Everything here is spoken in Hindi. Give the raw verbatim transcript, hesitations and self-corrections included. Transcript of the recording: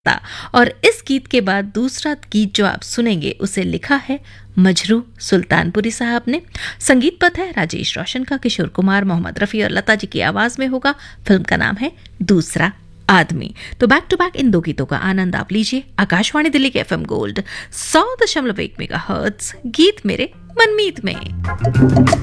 और इस गीत के बाद दूसरा गीत जो आप सुनेंगे उसे लिखा है मजरू सुल्तानपुरी साहब ने। संगीत पथ है राजेश रोशन का, किशोर कुमार, मोहम्मद रफ़ी और लता जी की आवाज में होगा। फिल्म का नाम है दूसरा आदमी। तो बैक टू बैक इन दो गीतों का आनंद आप लीजिए आकाशवाणी दिल्ली के एफएम गोल्ड सौ दशमलव एक मेगाहर्ट्ज गीत मेरे मनमीत में।